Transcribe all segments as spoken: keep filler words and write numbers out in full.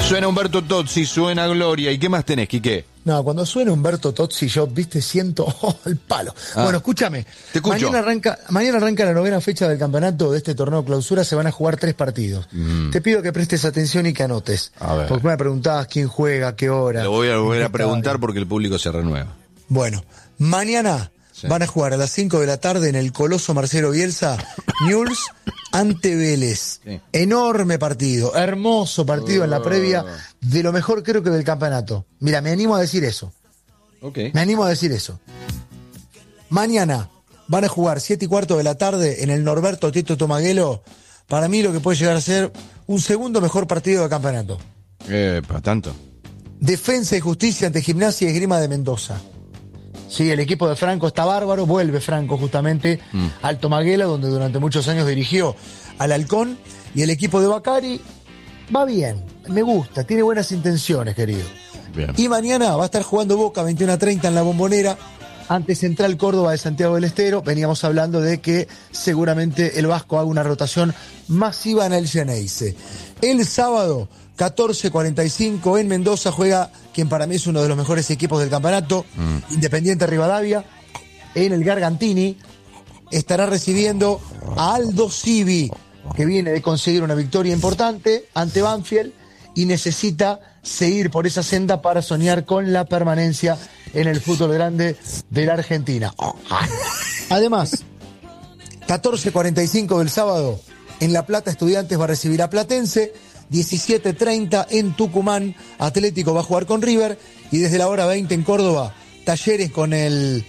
Suena Humberto Tozzi, suena Gloria. ¿Y qué más tenés, Quique? No, cuando suena Humberto Tozzi, yo, viste, siento oh, el palo. Ah, bueno, escúchame. Te escucho. Mañana arranca, mañana arranca la novena fecha del campeonato de este torneo clausura. Se van a jugar tres partidos. Mm. Te pido que prestes atención y que anotes. A ver. Porque me preguntabas quién juega, qué hora. Lo voy a volver a preguntar porque el público se renueva. Bueno, mañana sí. Van a jugar a las cinco de la tarde en el Coloso Marcelo Bielsa, Newell's ante Vélez. Sí. Enorme partido, hermoso partido uh. en la previa, de lo mejor creo que del campeonato. Mira, me animo a decir eso. Okay. Me animo a decir eso. Mañana van a jugar siete y cuarto de la tarde en el Norberto Tito Tomaguelo. Para mí lo que puede llegar a ser un segundo mejor partido del campeonato. Eh, para tanto. Defensa y Justicia ante Gimnasia y Esgrima de Mendoza. Sí, el equipo de Franco está bárbaro, vuelve Franco justamente mm. al Tomaguelo, donde durante muchos años dirigió al Halcón, y el equipo de Bacari va bien, me gusta, tiene buenas intenciones, querido. Bien. Y mañana va a estar jugando Boca veintiuno a treinta en la Bombonera ante Central Córdoba de Santiago del Estero. Veníamos hablando de que seguramente el Vasco haga una rotación masiva en el Geneise. El sábado catorce cuarenta y cinco en Mendoza juega quien para mí es uno de los mejores equipos del campeonato, mm. Independiente Rivadavia, en el Gargantini. Estará recibiendo a Aldo Civi, que viene de conseguir una victoria importante ante Banfield y necesita seguir por esa senda para soñar con la permanencia en el fútbol grande de la Argentina. Además, catorce cuarenta y cinco del sábado, en La Plata Estudiantes va a recibir a Platense. diecisiete treinta en Tucumán, Atlético va a jugar con River. Y desde la hora veinte en Córdoba, Talleres con el...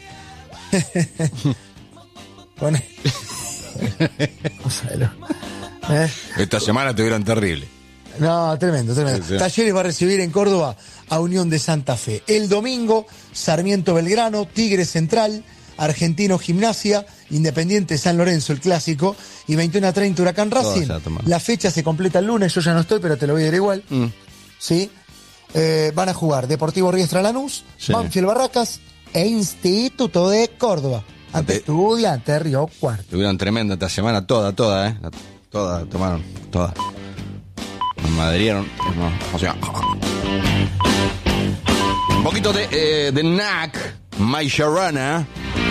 con el... ¿Eh? Esta semana estuvieron terribles. No, tremendo, tremendo. Sí, sí. Talleres va a recibir en Córdoba a Unión de Santa Fe. El domingo, Sarmiento Belgrano, Tigre Central, Argentino Gimnasia, Independiente San Lorenzo, el clásico, y veintiuno a treinta Huracán Racing. Oh, la fecha se completa el lunes, yo ya no estoy, pero te lo voy a dar igual. Mm. ¿Sí? Eh, van a jugar Deportivo Riestra Lanús, sí. Banfield Barracas e Instituto de Córdoba. Ante Te... Estudiantes de Río Cuarto. Tuvieron tremenda esta semana, toda, toda, ¿eh? Toda, tomaron, toda. Nos madrieron. No, o sea, un poquito de, eh, de N A C, My Sharana.